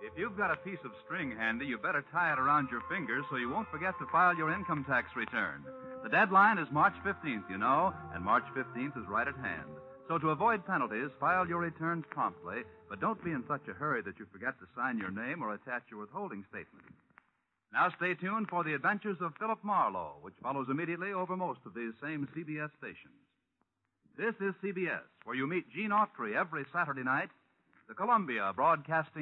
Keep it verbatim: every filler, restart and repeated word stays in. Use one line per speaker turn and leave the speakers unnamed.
If you've got a piece of string handy, you better tie it around your finger so you won't forget to file your income tax return. The deadline is March fifteenth, you know, and March fifteenth is right at hand. So to avoid penalties, file your returns promptly, but don't be in such a hurry that you forget to sign your name or attach your withholding statement. Now stay tuned for the adventures of Philip Marlowe, which follows immediately over most of these same C B S stations. This is C B S, where you meet Gene Autry every Saturday night, the Columbia Broadcasting